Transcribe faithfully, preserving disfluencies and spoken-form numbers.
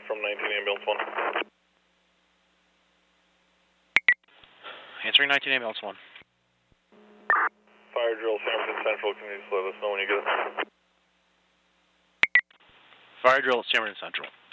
from nineteen Ambulance one. Answering nineteen Ambulance one. Fire drill, Samerton Central. Can you just let us know when you get it? Fire drill at Samerton Central.